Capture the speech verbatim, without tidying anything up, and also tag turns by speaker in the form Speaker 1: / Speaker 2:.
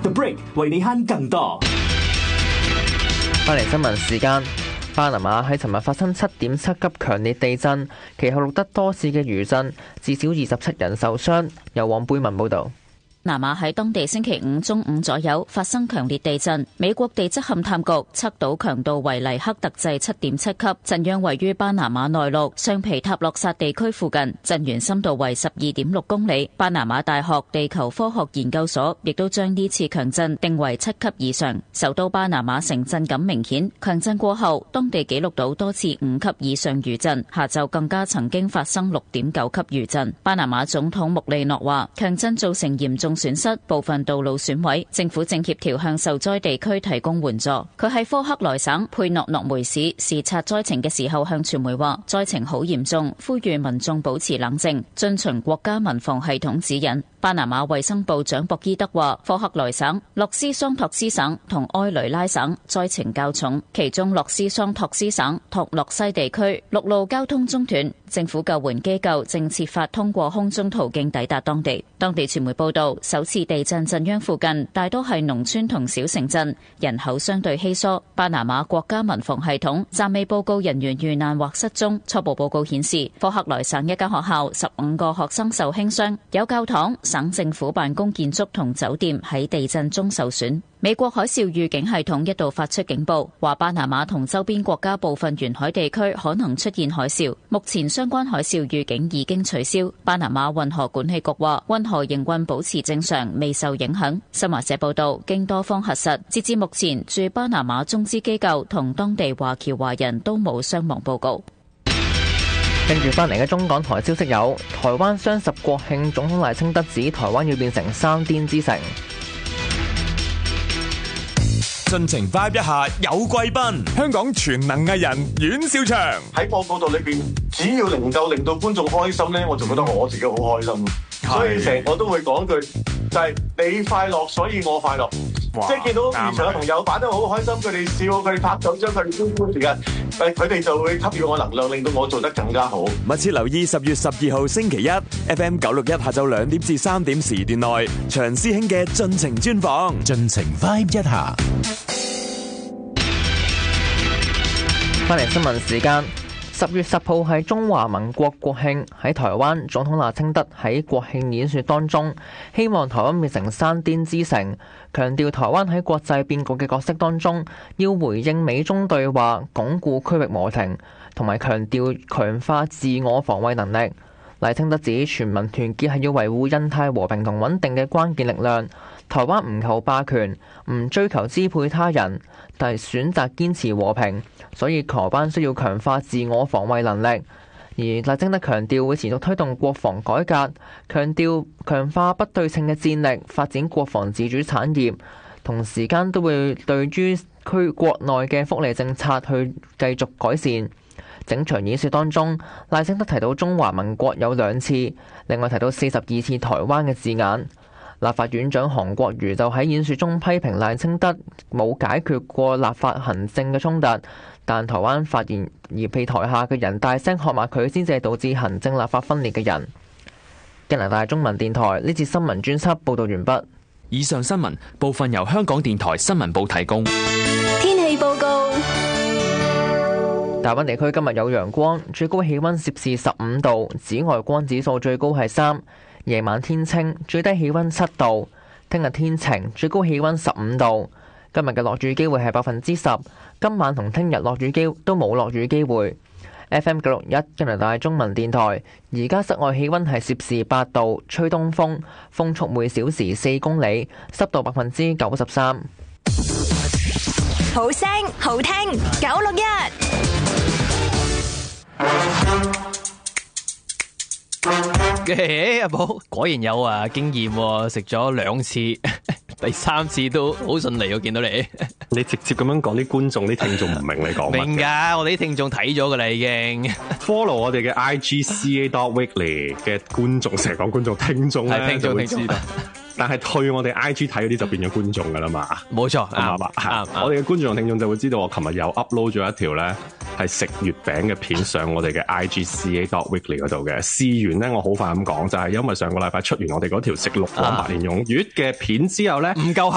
Speaker 1: The Break 為你慳更多。
Speaker 2: 翻嚟新聞時間，巴拿馬喺尋日發生七點七級強烈地震，其後錄得多次嘅餘震，至少二十七人受傷。由黃貝文報導。
Speaker 3: 巴拿馬喺當地星期五中午左右發生強烈地震，美國地質勘探局測到強度為黎克特制七點七級，震央位於巴拿馬內陸上皮塔洛薩地區附近，震源深度為十二點六公里。巴拿馬大學地球科學研究所亦都將呢次強震定為七級以上。首都巴拿馬城震感明顯，強震過後，當地記錄到多次五級以上餘震，下晝更加曾經發生六點九級餘震。巴拿馬總統穆利諾話，強震造成嚴重損失，部分道路損毀，政府正協調向受災地區提供援助。佢喺科克萊省佩諾諾梅市視察災情嘅時候向傳媒話，災情好嚴重，呼籲民眾保持冷靜，遵循國家民防系統指引。巴拿馬衛生部長博伊德話，科克萊省、洛斯桑托斯省同埃雷拉省災情較重，其中洛斯桑托斯省托洛西地區陸路交通中斷，政府救援機構正設法通過空中途徑抵達當地。當地傳媒報道，首次地震震央附近大多係農村同小城鎮，人口相對稀疏。巴拿馬國家民防系統暫未報告人員遇難或失蹤。初步報告顯示，科克萊省一間學校十五個學生受輕傷，有教堂、省政府辦公建築同酒店喺地震中受損。美國海嘯預警系統一度發出警報，話巴拿馬同周邊國家部分沿海地區可能出現海嘯。目前相關海嘯預警已經取消。巴拿馬運河管理局話，運河營運保持正常，未受影響。新華社報道，經多方核實，截至目前駐巴拿馬中資機構同當地華僑華人都冇傷亡報告。
Speaker 2: 跟住翻嚟嘅中港台消息有，台灣雙十國慶，總統賴清德指台灣要變成三癲之城。
Speaker 4: 盡情 vibe 一下，有貴賓，香港全能藝人阮兆祥
Speaker 5: 喺報告度裏邊，只要能夠令到觀眾開心咧，我就覺得我自己好開心。所以成日我都會講句，就係你快樂，所以我快樂。即係見到現場嘅朋友擺得好開心，佢哋笑，佢哋拍手掌，佢哋歡呼時間，誒佢哋就會給予我能量，令到我做得更加好。
Speaker 4: 密切留意十月十二號星期一 F M 九六一下晝兩點至三點時段內，長師兄嘅盡情專訪，盡情 vibe 一下。
Speaker 2: 翻嚟新聞時間，十月十號係中華民國國慶，喺台灣總統賴清德喺國慶演說當中，希望台灣變成三癲之城，強調台灣喺國際變局嘅角色當中，要回應美中對話，鞏固區域和平，同埋強調強化自我防衛能力。賴清德指全民團結係要維護印太和平同穩定嘅關鍵力量。台灣唔求霸權，唔追求支配他人，但係選擇堅持和平，所以台灣需要強化自我防衛能力。而賴清德強調會持續推動國防改革，強調強化不對稱嘅戰力，發展國防自主產業，同時間都會對於區國內嘅福利政策去繼續改善。整場演說當中，賴清德提到中華民國有兩次，另外提到四十二次台灣嘅字眼。立法院長韓國瑜就喺演說中批評賴清德冇解決過立法行政嘅衝突，但台灣發言而被台下嘅人大聲喝罵佢，先至係導致行政立法分裂嘅人。加拿大中文電台呢節新聞專輯報道完畢。
Speaker 6: 以上新聞部分由香港電台新聞部提供。
Speaker 7: 天氣報告。
Speaker 2: 大灣地區今日有陽光，最高氣溫攝氏十五度，紫外光指數最高係三。夜晚天清，最低氣溫七度。聽日天晴，最高氣溫十五度。今日嘅落雨機會係百分之十。今晚同聽日落雨機都冇落雨機會。F M 九六一加拿大中文電台，而家室外氣溫係攝氏八度，吹東風，風速每小時四公里，濕度百分之九十三。
Speaker 7: 好聲好聽，九六一。
Speaker 8: 嘅阿寶果然有啊經驗，食咗兩次，第三次都好順利。我見到你，
Speaker 9: 你直接咁樣講，啲觀眾、啲聽眾唔明你講乜。
Speaker 8: 明噶，我哋啲聽眾睇咗噶啦，已經
Speaker 9: follow 我哋嘅 I G C A dot weekly 嘅觀眾，成日講觀眾聽眾咧，聽眾會知道。但係退我哋 I G 睇嗰啲就變咗觀眾噶啦嘛，
Speaker 8: 冇錯，
Speaker 9: 啱嘛？我哋嘅觀眾同聽眾就會知道，我琴日又 upload 咗一條咧係食月餅嘅片上我哋嘅 I G C A dot weekly 嗰度嘅。試完咧，我好快咁講，就係因為上個禮拜出完我哋嗰條食六廣白蓮蓉月嘅片之後咧，
Speaker 8: 唔夠。